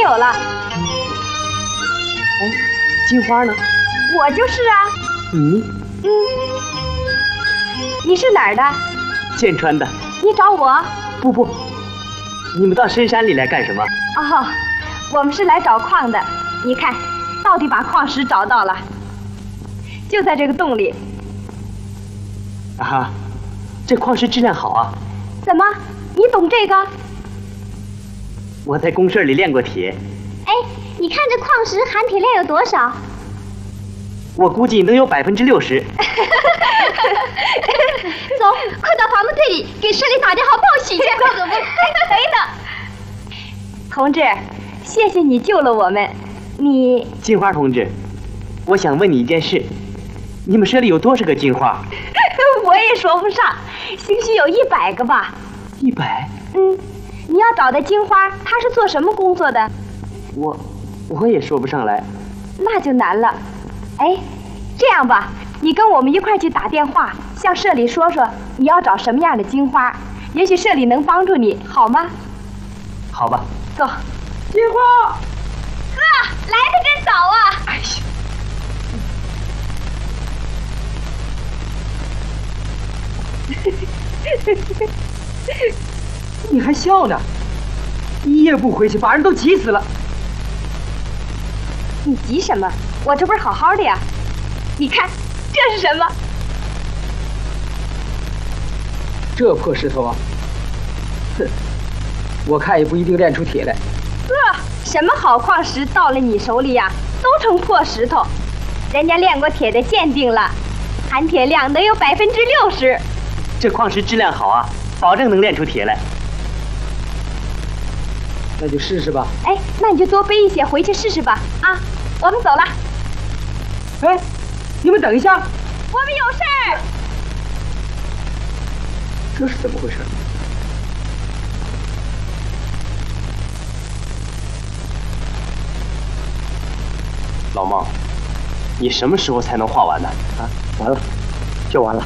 有了。 哎，金花呢？ 我就是啊。 你？ 你是哪儿的？ 剑川的。 你找我？ 不，你们到深山里来干什么？ 哦，我们是来找矿的。你看，到底把矿石找到了，就在这个洞里。 啊哈，这矿石质量好啊。 怎么，你懂这个？ 我在公社里炼过铁。 哎，你看这矿石含铁量有多少？ 我估计能有60%。 走，快到伐木队里给社里打电话报喜去。 走，等等。同志，谢谢你救了我们。你金花同志，我想问你一件事，你们社里有多少个金花？ 我也说不上，兴许有100个吧。 100？ 你要找的金花，她是做什么工作的？ 我也说不上来。 那就难了。哎，这样吧，你跟我们一块去打电话，向社里说说你要找什么样的金花，也许社里能帮助你，好吗？ 好吧。 走。 金花。 哥，来得真早啊！ 哎呀。你还笑呢？一夜不回去，把人都急死了。 你急什么？我这不是好好的呀？你看，这是什么？ 这破石头啊！哼，我看也不一定炼出铁来。 什么好矿石到了你手里呀，都成破石头。人家炼过铁的鉴定了，含铁量能有60%。 这矿石质量好啊，保证能炼出铁来。 那就试试吧。 哎，那你就多背一些回去试试吧。啊，我们走了。 哎，你们等一下， 我们有事儿。 这是怎么回事？ 老孟，你什么时候才能画完呢？ 啊，完了，就完了。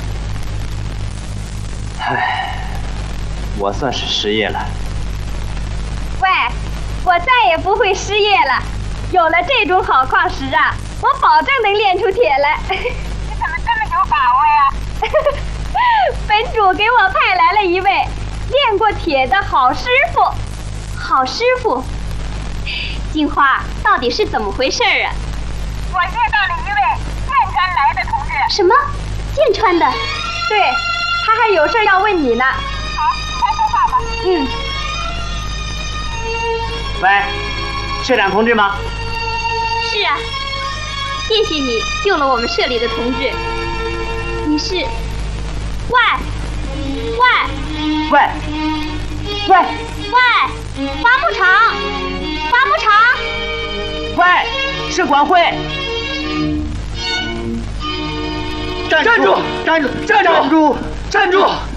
唉，我算是失业了。 喂，我再也不会失业了。有了这种好矿石啊，我保证能炼出铁来。你怎么这么有把握呀？本主给我派来了一位炼过铁的好师傅。 好师傅，金花到底是怎么回事啊？ 我遇到了一位剑川来的同志。 什么？剑川的？ 对，他还有事要问你呢。好，快说话吧。 喂，社长同志吗？ 是啊，谢谢你救了我们社里的同志。你是？喂，伐木场， 喂，社管会。站住！